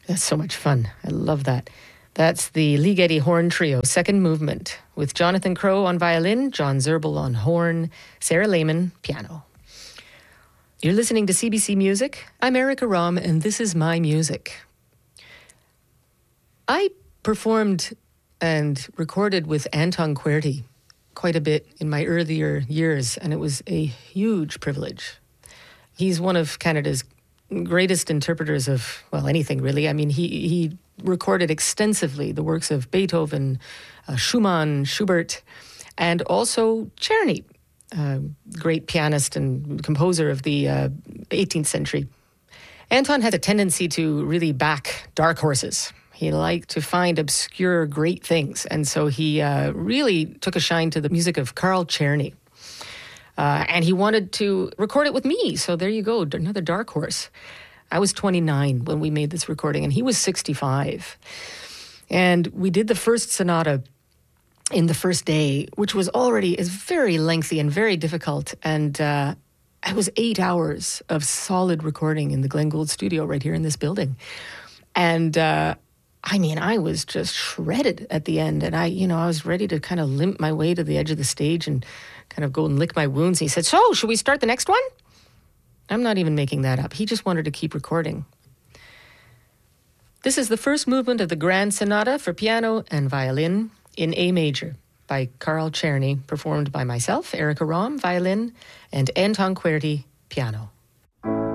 That's so much fun. I love that. That's the Ligeti Horn Trio, second movement, with Jonathan Crow on violin, John Zerbel on horn, Sarah Lehman, piano. You're listening to CBC Music. I'm Erica Rom, and this is my music. I performed and recorded with Anton Querty quite a bit in my earlier years, and it was a huge privilege. He's one of Canada's greatest interpreters of, well, anything really. I mean, he recorded extensively the works of Beethoven, Schumann, Schubert, and also Czerny, great pianist and composer of the 18th century. Anton had a tendency to really back dark horses. He liked to find obscure great things, and so he really took a shine to the music of Carl Czerny. And he wanted to record it with me. So there you go, another dark horse. I was 29 when we made this recording, and he was 65. And we did the first sonata in the first day, which was is very lengthy and very difficult. And it was 8 hours of solid recording in the Glenn Gould studio right here in this building. And I was just shredded at the end. And I was ready to kind of limp my way to the edge of the stage and kind of go and lick my wounds. He said, "So, should we start the next one?" I'm not even making that up. He just wanted to keep recording. This is the first movement of the Grand Sonata for piano and violin in A major by Carl Czerny, performed by myself, Erica Rom, violin, and Anton Querty, piano.